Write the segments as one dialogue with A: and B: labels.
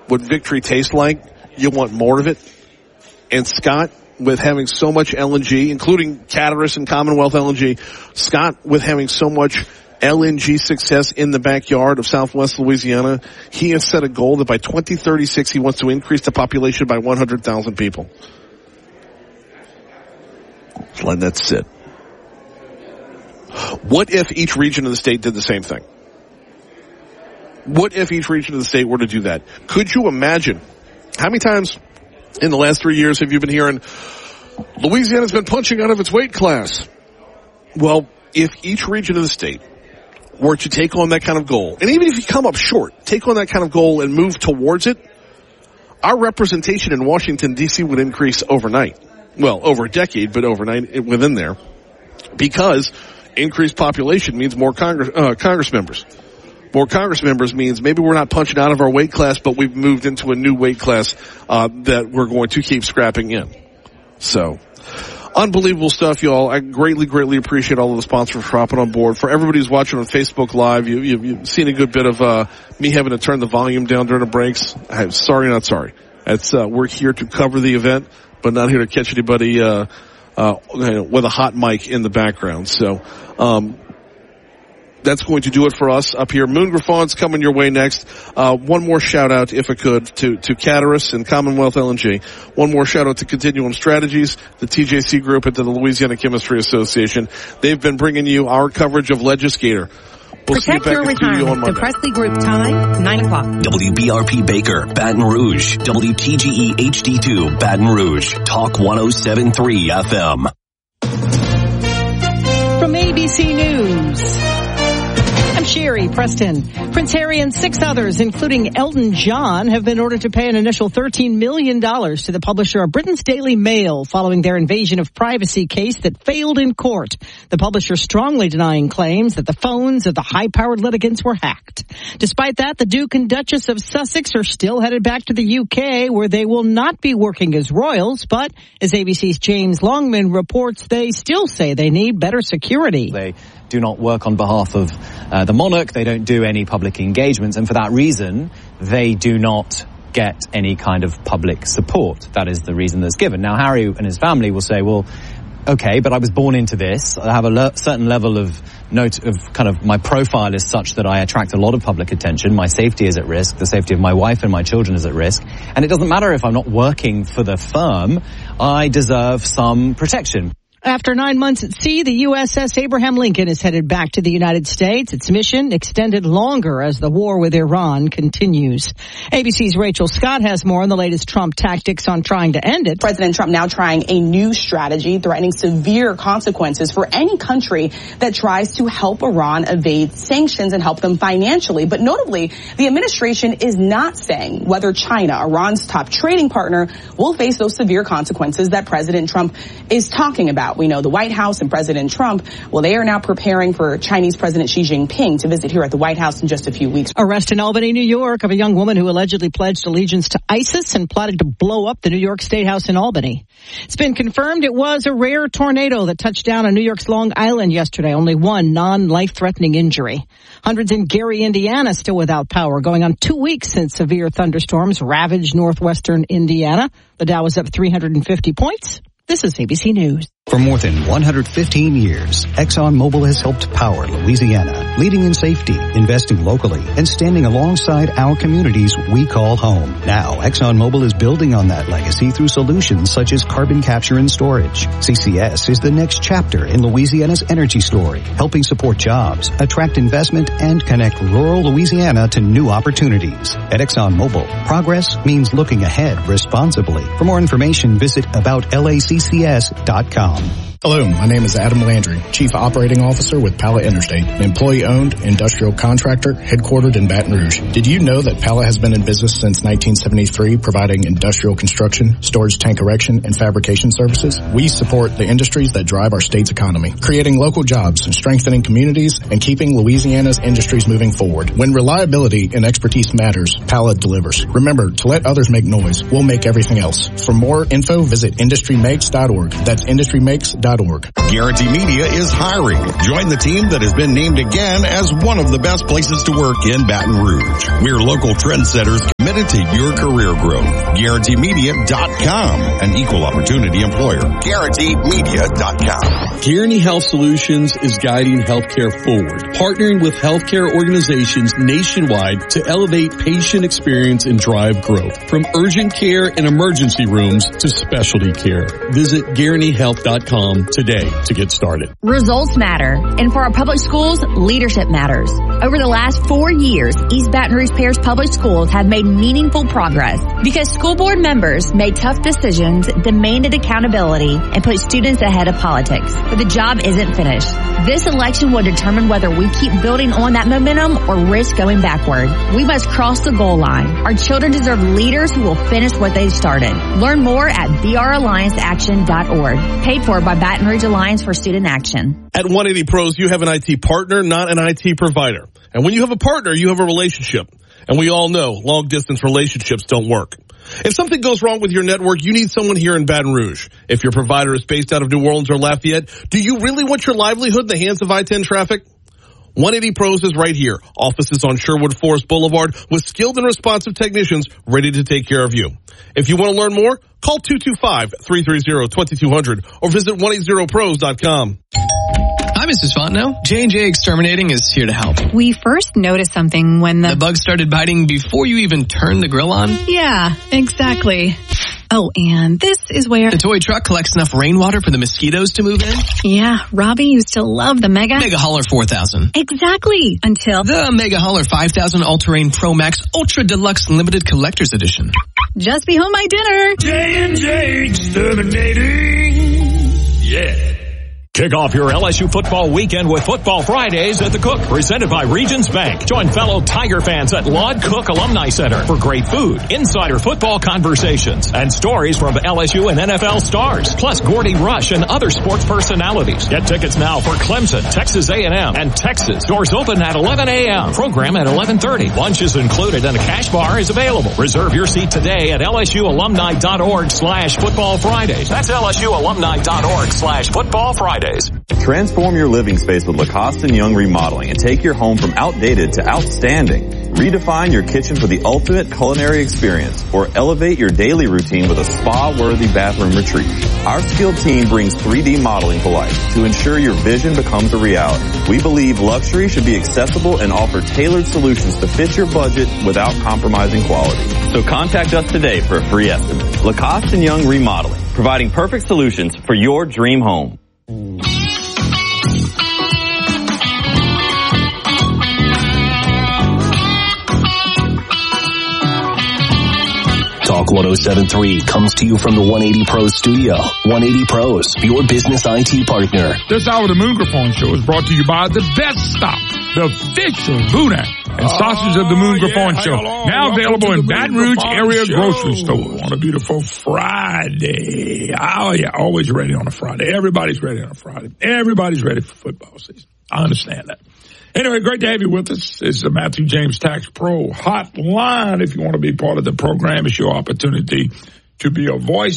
A: what victory tastes like, you want more of it. And Scott, with having so much LNG, including Cataris and Commonwealth LNG, Scott, with having so much LNG success in the backyard of Southwest Louisiana, he has set a goal that by 2036 he wants to increase the population by 100,000 people. Let's let that sit. What if each region of the state did the same thing? What if each region of the state were to do that? Could you imagine how many times in the last 3 years have you been hearing Louisiana's been punching out of its weight class? Well, if each region of the state were to take on that kind of goal, and even if you come up short, take on that kind of goal and move towards it, our representation in Washington, D.C. would increase overnight. Well, over a decade, but overnight within there. Because increased population means more Congress members. More Congress members means maybe we're not punching out of our weight class, but we've moved into a new weight class that we're going to keep scrapping in. So, unbelievable stuff, y'all. I greatly appreciate all of the sponsors for hopping on board. For everybody who's watching on Facebook Live, you've seen a good bit of me having to turn the volume down during the breaks. I'm sorry, not sorry. We're here to cover the event, but not here to catch anybody with a hot mic in the background. So, that's going to do it for us up here. Moon Griffon's coming your way next. One more shout out, if I could, to Cataris and Commonwealth LNG. One more shout out to Continuum Strategies, the TJC group at the Louisiana Chemistry Association. They've been bringing you our coverage of Legislator. We'll
B: Protect your retirement. The Presley Group time, 9 o'clock.
C: WBRP Baker, Baton Rouge. WTGE HD2, Baton Rouge. Talk 107.3 FM.
B: From ABC News, I'm Sherry Preston. Prince Harry and 6 others, including Elton John, have been ordered to pay an initial $13 million to the publisher of Britain's Daily Mail following their invasion of privacy case that failed in court. The publisher strongly denying claims that the phones of the high-powered litigants were hacked. Despite that, the Duke and Duchess of Sussex are still headed back to the UK, where they will not be working as royals, but as ABC's James Longman reports, they still say they need better security.
D: They do not work on behalf of the monarch. They don't do any public engagements. And for that reason, they do not get any kind of public support. That is the reason that's given. Now, Harry and his family will say, well, okay, but I was born into this. I have a certain level of my profile is such that I attract a lot of public attention. My safety is at risk. The safety of my wife and my children is at risk. And it doesn't matter if I'm not working for the firm. I deserve some protection.
B: After 9 months at sea, the USS Abraham Lincoln is headed back to the United States. Its mission extended longer as the war with Iran continues. ABC's Rachel Scott has more on the latest Trump tactics on trying to end it.
E: President Trump now trying a new strategy, threatening severe consequences for any country that tries to help Iran evade sanctions and help them financially. But notably, the administration is not saying whether China, Iran's top trading partner, will face those severe consequences that President Trump is talking about. We know the White House and President Trump, well, they are now preparing for Chinese President Xi Jinping to visit here at the White House in just a few weeks.
B: Arrest in Albany, New York, of a young woman who allegedly pledged allegiance to ISIS and plotted to blow up the New York State House in Albany. It's been confirmed it was a rare tornado that touched down on New York's Long Island yesterday. Only one non-life-threatening injury. Hundreds in Gary, Indiana, still without power, going on 2 weeks since severe thunderstorms ravaged northwestern Indiana. The Dow was up 350 points. This is ABC News.
F: For more than 115 years, ExxonMobil has helped power Louisiana, leading in safety, investing locally, and standing alongside our communities we call home. Now, ExxonMobil is building on that legacy through solutions such as carbon capture and storage. CCS is the next chapter in Louisiana's energy story, helping support jobs, attract investment, and connect rural Louisiana to new opportunities. At ExxonMobil, progress means looking ahead responsibly. For more information, visit aboutlaccs.com.
G: Hello, my name is Adam Landry, Chief Operating Officer with Pala Interstate, an employee-owned industrial contractor headquartered in Baton Rouge. Did you know that Pala has been in business since 1973, providing industrial construction, storage tank erection, and fabrication services? We support the industries that drive our state's economy, creating local jobs, strengthening communities, and keeping Louisiana's industries moving forward. When reliability and expertise matters, Pala delivers. Remember, to let others make noise, we'll make everything else. For more info, visit industrymakes.org. That's industrymakes.org. guaranteemedia.org.
H: Guarantee Media is hiring. Join the team that has been named again as one of the best places to work in Baton Rouge. We're local trendsetters committed to your career growth. GuaranteeMedia.com, an equal opportunity employer. GuaranteeMedia.com.
I: Guarantee Health Solutions is guiding healthcare forward, partnering with healthcare organizations nationwide to elevate patient experience and drive growth. From urgent care and emergency rooms to specialty care. Visit GuaranteeHealth.com today to get started.
J: Results matter. And for our public schools, leadership matters. Over the last 4 years, East Baton Rouge Parish Public Schools have made meaningful progress because school board members made tough decisions, demanded accountability, and put students ahead of politics. But the job isn't finished. This election will determine whether we keep building on that momentum or risk going backward. We must cross the goal line. Our children deserve leaders who will finish what they started. Learn more at brallianceaction.org. Paid for by Baton Rouge Alliance for Student Action.
A: At 180 Pros, you have an IT partner, not an IT provider. And when you have a partner, you have a relationship. And we all know long-distance relationships don't work. If something goes wrong with your network, you need someone here in Baton Rouge. If your provider is based out of New Orleans or Lafayette, do you really want your livelihood in the hands of I-10 traffic? 180 Pros is right here. Offices on Sherwood Forest Boulevard with skilled and responsive technicians ready to take care of you. If you want to learn more, call 225-330-2200 or visit 180pros.com.
K: Hi, Mrs. Fontenot. J&J Exterminating is here to help.
L: We first noticed something when the
K: bugs started biting before you even turned the grill on?
L: Yeah, exactly. Oh, and this is where
K: the toy truck collects enough rainwater for the mosquitoes to move in?
L: Yeah, Robbie used to love the Mega
K: Hauler 4000.
L: Exactly, until
K: the Mega Hauler 5000 All-Terrain Pro Max Ultra Deluxe Limited Collector's Edition.
L: Just be home my dinner.
M: J&J Exterminating. Yeah.
N: Kick off your LSU football weekend with Football Fridays at the Cook, presented by Regions Bank. Join fellow Tiger fans at Lod Cook Alumni Center for great food, insider football conversations, and stories from LSU and NFL stars, plus Gordy Rush and other sports personalities. Get tickets now for Clemson, Texas A&M, and Texas. Doors open at 11 a.m. Program at 11:30. Lunch is included and a cash bar is available. Reserve your seat today at lsualumni.org/Football Fridays. That's lsualumni.org/Football Fridays.
O: Transform your living space with Lacoste & Young Remodeling and take your home from outdated to outstanding. Redefine your kitchen for the ultimate culinary experience or elevate your daily routine with a spa-worthy bathroom retreat. Our skilled team brings 3D modeling to life to ensure your vision becomes a reality. We believe luxury should be accessible and offer tailored solutions to fit your budget without compromising quality. So contact us today for a free estimate. Lacoste & Young Remodeling, providing perfect solutions for your dream home.
C: Talk 107.3 comes to you from the 180 Pros studio. 180 Pros, your business IT partner.
M: This hour of the Moon Griffon Show is brought to you by The Best Stop, the official Boudin and sausage of the Moon Griffon Show. Now available in Baton Rouge area grocery stores on a beautiful Friday. Oh yeah, always ready on a Friday. Everybody's ready on a Friday. Everybody's ready for football season. I understand that. Anyway, great to have you with us. It's the Matthew James Tax Pro Hotline. If you want to be part of the program, it's your opportunity to be a voice,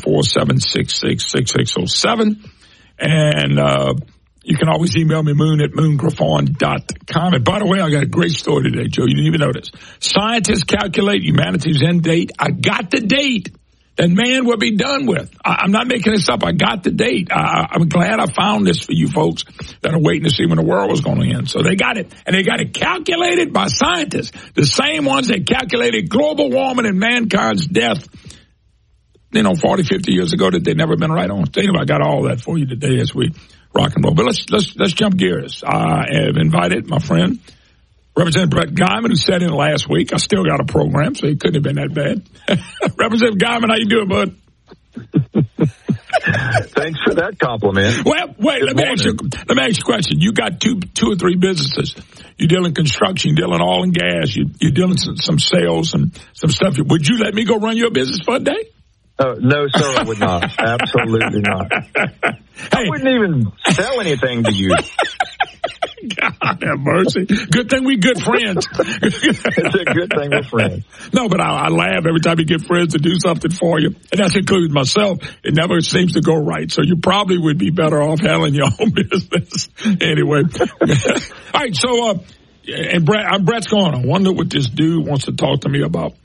M: 844-766-6607. And you can always email me, moon@moongriffon.com. And by the way, I got a great story today, Joe. You didn't even notice. Scientists calculate humanity's end date. I got the date that man will be done with. I'm not making this up. I got the date. I'm glad I found this for you folks that are waiting to see when the world was going to end. So they got it. And they got it calculated by scientists. The same ones that calculated global warming and mankind's death, 40, 50 years ago that they'd never been right on. So anyway, I got all that for you today as we rock and roll. But let's jump gears. I have invited my friend, Representative Brett Guyman, who sat in last week. I still got a program, so it couldn't have been that bad. Representative Guyman, how you doing, bud?
P: Thanks for that compliment.
M: Well, wait, let me ask you a question. You got two or three businesses. You deal in construction, you deal in oil and gas, you deal in some sales and some stuff. Would you let me go run your business for a day?
P: No, sir, I would not. Absolutely not. I wouldn't even sell anything to you.
M: God have mercy. Good thing we good friends.
P: It's a good thing we're friends.
M: No, but I laugh every time you get friends to do something for you. And that's including myself. It never seems to go right. So you probably would be better off handling your own business. Anyway. All right. So, and Brett's gone. I wonder what this dude wants to talk to me about.